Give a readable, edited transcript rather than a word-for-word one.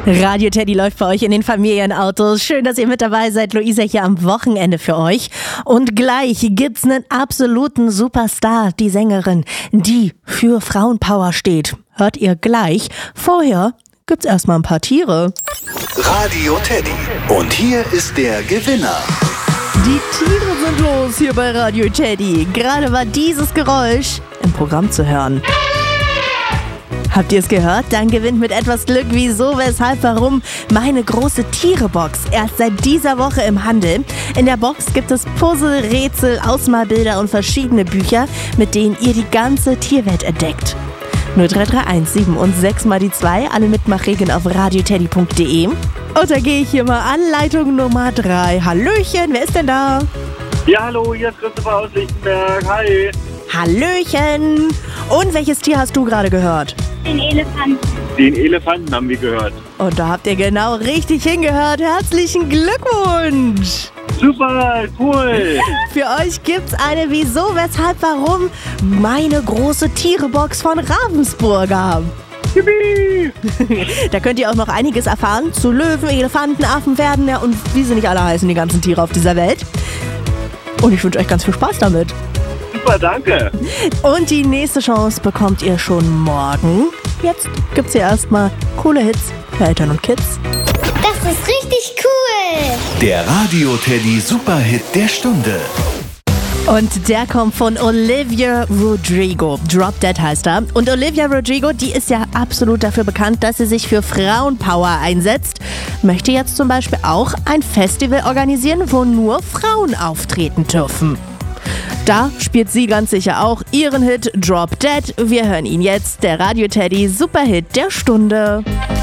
Radio Teddy läuft bei euch in den Familienautos. Schön, dass ihr mit dabei seid. Luisa hier am Wochenende für euch. Und gleich gibt's einen absoluten Superstar, die Sängerin, die für Frauenpower steht. Hört ihr gleich. Vorher gibt's erstmal ein paar Tiere. Radio Teddy. Und hier ist der Gewinner. Die Tiere sind los hier bei Radio Teddy. Gerade war dieses Geräusch im Programm zu hören. Habt ihr es gehört? Dann gewinnt mit etwas Glück wieso, weshalb, warum meine große Tiere-Box. Erst seit dieser Woche im Handel. In der Box gibt es Puzzle, Rätsel, Ausmalbilder und verschiedene Bücher, mit denen ihr die ganze Tierwelt entdeckt. 0331 7 und 6 mal die 2, alle Mitmachregeln auf radioteddy.de. Und da gehe ich hier mal an Leitung Nummer 3. Hallöchen, wer ist denn da? Ja, hallo, hier ist Christopher aus Lichtenberg. Hi. Hallöchen. Und welches Tier hast du gerade gehört? Den Elefanten. Den Elefanten haben wir gehört. Und da habt ihr genau richtig hingehört. Herzlichen Glückwunsch. Super, cool. Für euch gibt's eine Wieso, Weshalb, Warum meine große Tierebox von Ravensburger. Yippie. Da könnt ihr auch noch einiges erfahren zu Löwen, Elefanten, Affen, Pferden, ja, und wie sie nicht alle heißen, die ganzen Tiere auf dieser Welt. Und ich wünsche euch ganz viel Spaß damit. Super, danke. Und die nächste Chance bekommt ihr schon morgen. Jetzt gibt's hier erstmal coole Hits für Eltern und Kids. Das ist richtig cool. Der Radio Teddy Superhit der Stunde. Und der kommt von Olivia Rodrigo. Drop Dead heißt er. Und Olivia Rodrigo, die ist ja absolut dafür bekannt, dass sie sich für Frauenpower einsetzt. Möchte jetzt zum Beispiel auch ein Festival organisieren, wo nur Frauen auftreten dürfen. Da spielt sie ganz sicher auch ihren Hit Drop Dead. Wir hören ihn jetzt, der Radio Teddy Superhit der Stunde.